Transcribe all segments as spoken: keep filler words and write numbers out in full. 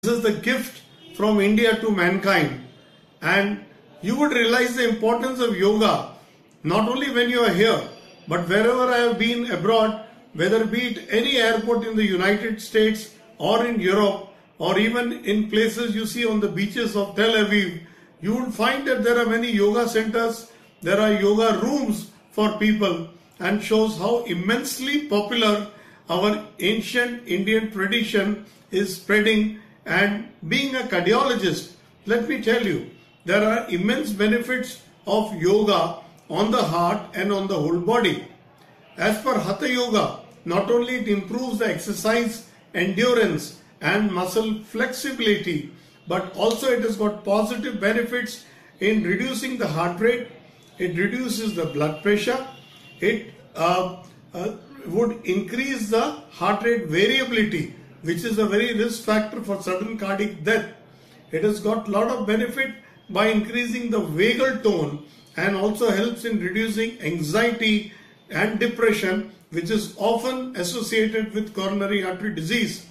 This is the gift from India to mankind, and you would realize the importance of yoga not only when you are here, but wherever I have been abroad, whether be it any airport in the United States or in Europe, or even in places you see on the beaches of Tel Aviv, you will find that there are many yoga centers, there are yoga rooms for people, and shows how immensely popular our ancient Indian tradition is spreading. And being a cardiologist, let me tell you, there are immense benefits of yoga on the heart and on the whole body. As per Hatha Yoga, not only it improves the exercise endurance and muscle flexibility, but also it has got positive benefits in reducing the heart rate, it reduces the blood pressure, it uh, uh, would increase the heart rate variability, which is a very risk factor for sudden cardiac death. It has got a lot of benefit by increasing the vagal tone and also helps in reducing anxiety and depression, which is often associated with coronary artery disease.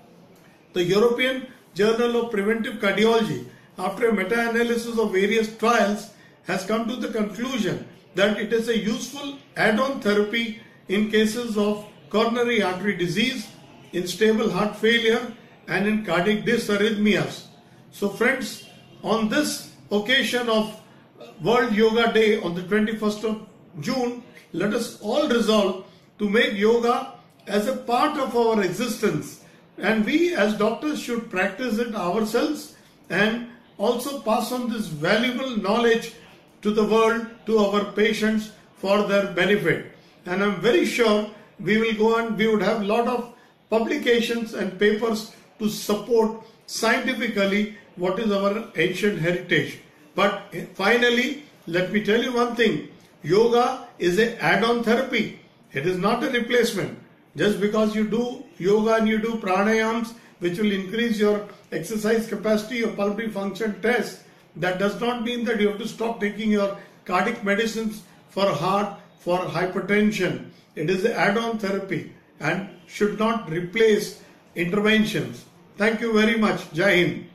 The European Journal of Preventive Cardiology, after a meta-analysis of various trials, has come to the conclusion that it is a useful add-on therapy in cases of coronary artery disease, in stable heart failure, and in cardiac dysarrhythmias. So friends, on this occasion of World Yoga Day on the twenty-first of June, let us all resolve to make yoga as a part of our existence, and we as doctors should practice it ourselves and also pass on this valuable knowledge to the world, to our patients, for their benefit. And I'm very sure we will go on, we would have a lot of publications and papers to support scientifically what is our ancient heritage. But finally, let me tell you one thing, yoga is an add-on therapy. It is not a replacement. Just because you do yoga and you do pranayams, which will increase your exercise capacity, your pulmonary function test, that does not mean that you have to stop taking your cardiac medicines for heart, for hypertension. It is an add-on therapy and should not replace interventions. Thank you very much. Jai Hind.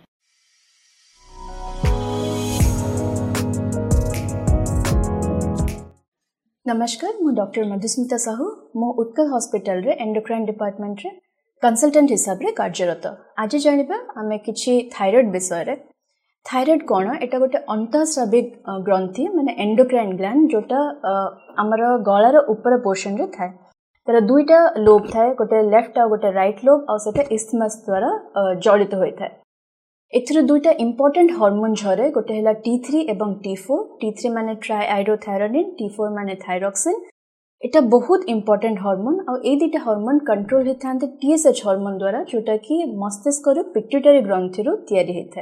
नमस्कार, मु doctor Madhusmita Sahu मो Utkal hospital रे endocrine department रे consultant हिसाब रे कार्यरत। आज जानिबा आमे किछि थायराइड विषय रे। थायराइड कोन एटा गोटे अंतःस्राविक ग्रंथि माने एंडोक्राइन ग्लैंड जोटा हमर गळार ऊपर पोर्शन रे थाए। तर दुईटा लोब थाए, गोटे लेफ्ट आ गोटे राइट लोब आ सेटा इस्थमस द्वारा जड़ित होय थाए। एथरे दुईटा इंपोर्टेंट हार्मोन झरे, गोटे हैला टी थ्री एवं टी फोर। टी थ्री माने ट्राइआयोडोथायरोनिन, टी फोर माने थायरॉक्सिन। एटा बहुत इंपोर्टेंट हार्मोन आ ए दुईटा हार्मोन कंट्रोल हेथांते टीएसएच हार्मोन द्वारा, जोटा कि मस्तिष्क रो पिट्यूटरी ग्रंथि रो तयारी हेथाय।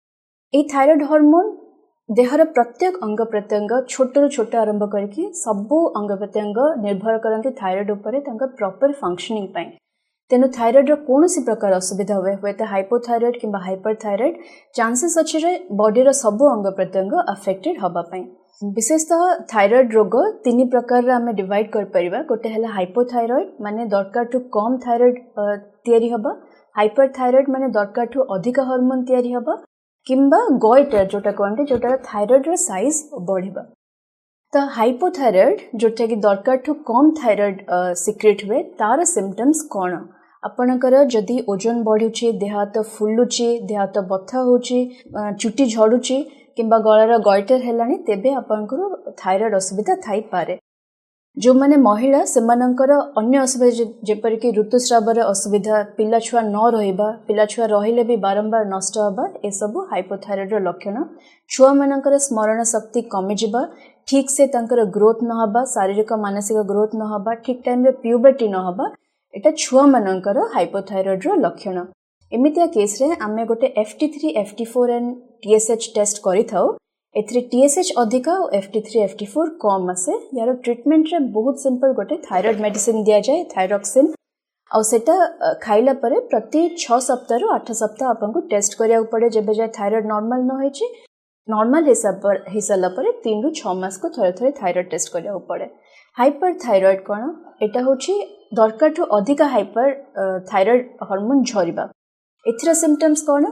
ए थायराइड हार्मोन देहर प्रत्येक अंग प्रत्यंग छोट रु छोट आरंभ करके सबु अंग प्रत्यंग निर्भर करते थायराइड उपरे तांका प्रॉपर फंक्शनिंग पई। तेनु थायराइड रो कोनोसी प्रकार असुविधा हुए हुए तो हाइपोथायराइड किंबा हाइपरथायराइड चांसेस अछि रे बॉडी रो सबु अंग प्रत्यंग अफेक्टेड हबा पई। विशेषतः थायराइड रोग तीन प्रकार रे हमें डिवाइड कर परिबा। गोटे हला हाइपोथायराइड माने दरकार टू कम थायराइड तयारी हबा, हाइपरथायराइड माने दरकार टू अधिक हार्मोन तयारी हबा, किंबा गोइटर जोटा कहते जोटा थायराइड रो साइज बढ़िबा। तो हाइपोथायराइड जोटा कि दरकार टू कम थायराइड सिक्रेट हुए, तार सिम्पटम्स कौन? आपणकर जदि ओजन बढ़ुची, देह हाथ फुलुची, देह हाथ बथा होची, चुटी झड़ुची किंबा गଳାର गॉइटर हेलानी, तेबे आपणकर थायराइड असुविधा थाई पारे। जो माने महिला सेमानकर अन्य असुविधा जेपर कि ऋतुस्रावर असुविधा, पिला छुआ न रहिबा, पिला छुआ रहिले भी बारंबार नष्ट हबा, ए सब हाइपोथायराइड रो लक्षण। छुआ मानकर स्मरण शक्ति कमी जिबा, ठीक से तांकर ग्रोथ न हबा, शारीरिक मानसिक ग्रोथ न हबा, ठीक टाइम रे प्यूबर्टी न हबा, एटा छुआ मानकर हाइपोथायराइड रो लक्षण। एमितिया केस रे आमे गोटे F T three, F T four and T S H test करि थाउ। एथरे टी एस एच अधिका और F T three, F T four कम आसे। यार ट्रीटमेंट रे बहुत सिंपल, गोटे थायराइड मेडिसिन दिया जाए, थायरॉक्सिन, और सेटा खाइला परे प्रति छह सप्ताह रु आठ सप्ताह आपन को टेस्ट करिया पड़े। जेबे जाय थायराइड नॉर्मल न होइची, नॉर्मल हिसाब पर हिसाला परे तीन रु छह मास को थरे थरे थायराइड टेस्ट करिया पड़े। हाइपरथायराइड कोन? एटा होची दरकार ठू अधिक हाइपर थायराइड हार्मोन झरिबा। ଏଥିର ସିମ୍ପଟମ୍ସ କ'ଣ